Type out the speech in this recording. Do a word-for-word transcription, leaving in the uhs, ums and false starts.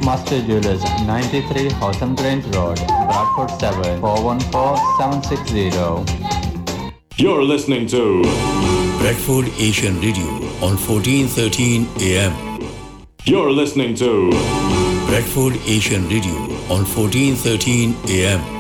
Master Jewelers, ninety-three Hotham Grange Road, Bradford seven four one four seven six zero. You're listening to Bradford Asian Radio on fourteen thirteen A M. You're listening to Bradford Asian Radio on fourteen thirteen A M.